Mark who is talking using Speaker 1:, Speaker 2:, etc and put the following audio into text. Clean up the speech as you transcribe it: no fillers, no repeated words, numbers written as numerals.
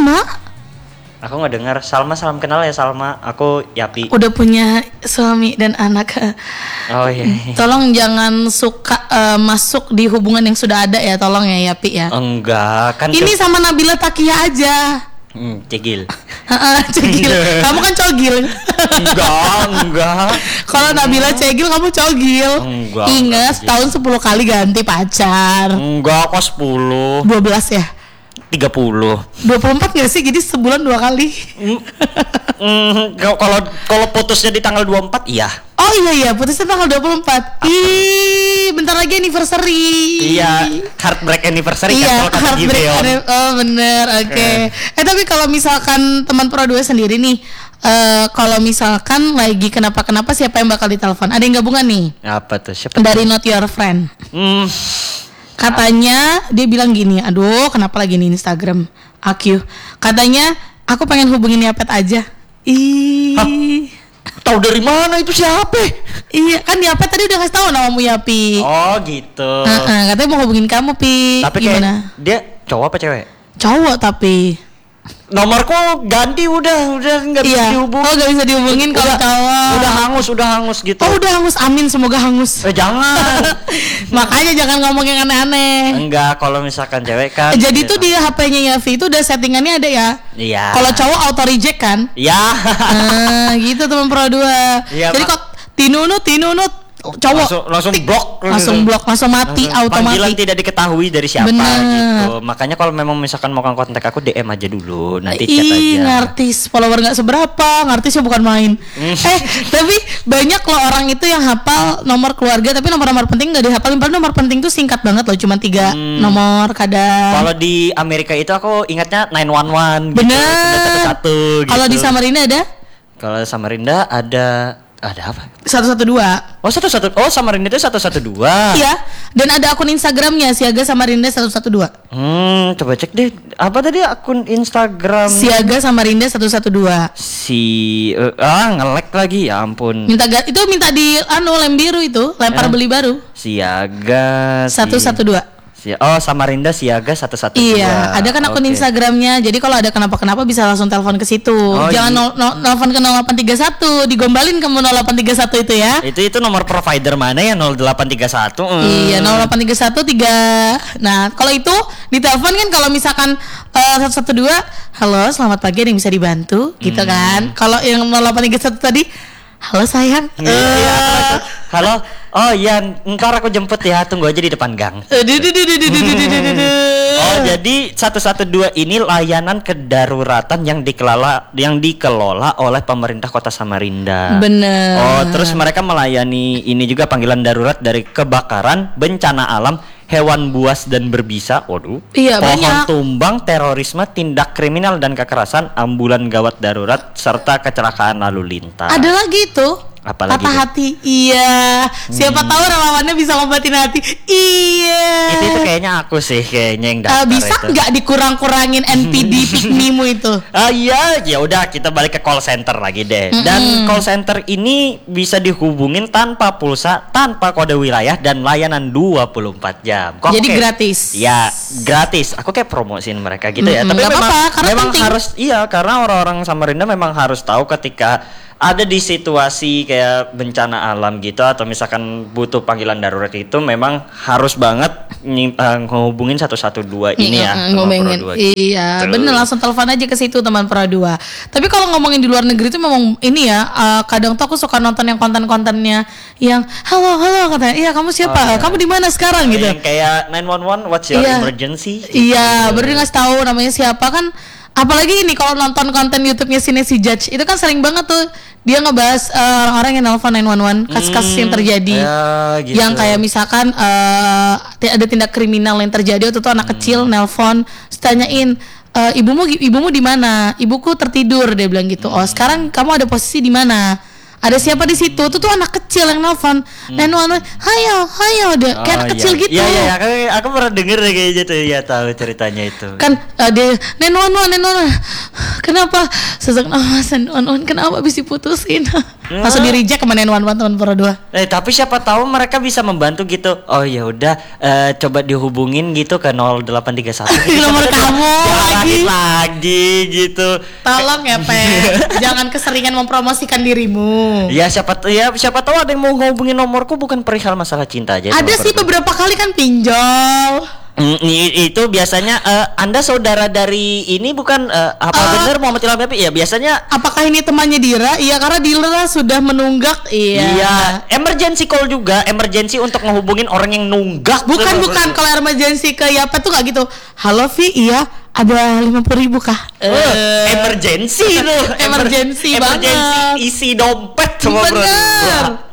Speaker 1: Salma?
Speaker 2: Aku nggak dengar. Salma, salam kenal ya Salma. Aku Yapi.
Speaker 1: Udah punya suami dan anak.
Speaker 2: Oh iya.
Speaker 1: Tolong jangan suka masuk di hubungan yang sudah ada ya, tolong ya Yapi ya.
Speaker 2: Enggak, kan
Speaker 1: Ini sama Nabila Takia aja.
Speaker 2: cegil.
Speaker 1: Cegil. Kamu kan cogil.
Speaker 2: Enggak.
Speaker 1: Kalau Nabila cegil, kamu cogil.
Speaker 2: Enggak.
Speaker 1: Ingat, setahun 10 kali ganti pacar.
Speaker 2: Enggak, kok 10.
Speaker 1: 12 ya?
Speaker 2: 30.
Speaker 1: 24 gak sih? Jadi sebulan 2 kali.
Speaker 2: Kalau putusnya di tanggal 24 iya.
Speaker 1: Oh iya, putusnya tanggal 24. Ih, bentar lagi anniversary.
Speaker 2: Iya, heartbreak anniversary kan
Speaker 1: Iya,
Speaker 2: kalau kata
Speaker 1: heartbreak.
Speaker 2: Gideon.
Speaker 1: Oh bener, oke. Tapi kalau misalkan teman Pro 2 sendiri nih, kalau misalkan lagi kenapa-kenapa, siapa yang bakal ditelepon? Ada yang gabungan nih?
Speaker 2: Apa tuh? Siapa?
Speaker 1: Dari Not Your Friend. Katanya dia bilang gini, aduh kenapa lagi nih Instagram AQ. Katanya aku pengen hubungin Yapet aja. Ih.
Speaker 2: Tahu dari mana itu siapa?
Speaker 1: Iya kan Yapet tadi udah kasih tahu namamu Yapi.
Speaker 2: Oh gitu.
Speaker 1: Katanya mau hubungin kamu Pi.
Speaker 2: Tapi
Speaker 1: gimana?
Speaker 2: kayak dia cowok apa cewek?
Speaker 1: Cowok tapi.
Speaker 2: Nomorku ganti udah nggak bisa dihubungin.
Speaker 1: Oh nggak bisa dihubungin kalau cowok.
Speaker 2: Udah hangus gitu.
Speaker 1: Oh udah hangus, amin semoga hangus.
Speaker 2: Jangan.
Speaker 1: Makanya jangan ngomong yang aneh-aneh.
Speaker 2: Enggak, kalau misalkan cewek kan.
Speaker 1: Jadi tuh di HP-nya Yafi itu udah settingannya ada ya.
Speaker 2: Iya.
Speaker 1: Kalau cowok auto reject kan?
Speaker 2: Iya.
Speaker 1: Gitu teman Pro 2.
Speaker 2: Iya,
Speaker 1: jadi kok tinunut cowok
Speaker 2: langsung blok,
Speaker 1: langsung mati
Speaker 2: panggilan
Speaker 1: otomatis.
Speaker 2: tidak diketahui dari siapa.
Speaker 1: Bener.
Speaker 2: Gitu. Makanya kalau memang misalkan mau kontak aku DM aja dulu, nanti chat aja.
Speaker 1: Ngartis follower nggak seberapa, ngartisnya bukan main. Tapi banyak loh orang itu yang hafal nomor keluarga, tapi nomor-nomor penting nggak dihafalin. Padahal nomor penting tuh singkat banget loh, cuma 3 nomor kadang.
Speaker 2: Kalau di Amerika itu aku ingatnya 911
Speaker 1: Bener.
Speaker 2: gitu, 112 gitu.
Speaker 1: Kalau di Samarinda ada?
Speaker 2: Kalau Samarinda ada apa?
Speaker 1: 112.
Speaker 2: Oh, Samarinda itu 112.
Speaker 1: Iya. Dan ada akun Instagramnya Siaga Samarinda 112.
Speaker 2: Coba cek deh. Apa tadi akun Instagram?
Speaker 1: Siaga Samarinda 112.
Speaker 2: Nge-lag lagi ya ampun.
Speaker 1: Minta di lem biru itu, lempar beli baru.
Speaker 2: Siaga
Speaker 1: 112.
Speaker 2: Samarinda Siaga 112.
Speaker 1: Iya, ada kan akun Instagramnya. Jadi kalau ada kenapa-kenapa bisa langsung telepon ke situ. Jangan nelfon ke 0831, digombalin kamu 0831 itu ya.
Speaker 2: Itu nomor provider mana ya 0831?
Speaker 1: Iya, 0831 3. Nah, kalau itu ditelepon kan kalau misalkan 112, halo, selamat pagi, ada yang bisa dibantu gitu kan. Kalau yang 0831 tadi, halo sayang.
Speaker 2: Halo. Oh iya, ntar aku jemput ya. Tunggu aja di depan gang. Jadi 112 ini layanan kedaruratan yang dikelola oleh pemerintah Kota Samarinda.
Speaker 1: Bener.
Speaker 2: Terus mereka melayani ini juga panggilan darurat dari kebakaran, bencana alam, hewan buas dan berbisa.
Speaker 1: Iya,
Speaker 2: pohon
Speaker 1: banyak.
Speaker 2: tumbang, terorisme, tindak kriminal dan kekerasan, ambulan gawat darurat, serta kecelakaan lalu lintas.
Speaker 1: Ada lagi tuh.
Speaker 2: Apalagi
Speaker 1: patah hati. Iya. Siapa tahu relawannya bisa ngobatin hati. Iya.
Speaker 2: Itu kayaknya aku sih yang daftar
Speaker 1: bisa
Speaker 2: itu.
Speaker 1: nggak dikurang-kurangin NPD piknimu itu?
Speaker 2: Iya, ya udah kita balik ke call center lagi deh. Dan call center ini bisa dihubungin tanpa pulsa, tanpa kode wilayah dan layanan 24 jam.
Speaker 1: Jadi gratis.
Speaker 2: Ya, gratis. Aku kayak promosiin mereka gitu ya. Tapi
Speaker 1: nggak apa-apa, karena
Speaker 2: memang
Speaker 1: penting.
Speaker 2: harus karena orang-orang Samarinda memang harus tahu ketika ada di situasi kayak bencana alam gitu atau misalkan butuh panggilan darurat itu memang harus banget ngehubungin 112 ini ya.
Speaker 1: Ngomongin. Iya, bener, langsung telepon aja ke situ teman Pro 2. Tapi kalau ngomongin di luar negeri itu memang ini ya, kadang tuh aku suka nonton yang konten-kontennya yang halo katanya, iya kamu siapa? Kamu di mana sekarang gitu.
Speaker 2: Yang kayak 911 what's your emergency?
Speaker 1: Iya, baru ngasih tahu namanya siapa kan. Apalagi ini kalau nonton konten YouTube-nya Sinesi Judge, itu kan sering banget tuh dia ngebahas orang-orang yang nelfon 911, kasus-kasus yang terjadi,
Speaker 2: gitu.
Speaker 1: yang kayak misalkan ada tindak kriminal yang terjadi waktu itu anak kecil nelfon, tanyain ibumu di mana? Ibuku tertidur, dia bilang gitu. Oh sekarang kamu ada posisi di mana? Ada siapa di situ? Itu tuh anak kecil yang nelfon. Dan hayo deh, kayak anak kecil gitu.
Speaker 2: Iya, aku pernah denger deh kayak gitu. Ya tahu ceritanya itu.
Speaker 1: Kan dia 911. Kenapa? Sesak nafas 911. Kenapa bisa diputusin? Langsung di reject kemana teman Pro 2.
Speaker 2: Tapi siapa tahu mereka bisa membantu gitu. Oh ya udah, coba dihubungin gitu ke 0831 gitu.
Speaker 1: Nomor kamu
Speaker 2: lagi gitu.
Speaker 1: Tolong ya Pe, jangan keseringan mempromosikan dirimu.
Speaker 2: Ya siapa tahu ada yang mau ngehubungin nomorku bukan perihal masalah cinta aja.
Speaker 1: Ada sih beberapa kali kan pinjol.
Speaker 2: Itu biasanya Anda saudara dari ini bukan benar Muhammad Ilham Yapi? Ya biasanya.
Speaker 1: Apakah ini temannya Dira? Iya, karena Dira sudah menunggak.
Speaker 2: Iya. Emergency call juga, emergency untuk ngehubungin orang yang nunggak.
Speaker 1: Bukan. Kalau emergency ke Yapa tuh nggak gitu. Halo Vi, iya ada 50.000 kah?
Speaker 2: Emergency loh.
Speaker 1: Emergency banget.
Speaker 2: Isi dompet semua.
Speaker 1: Bener.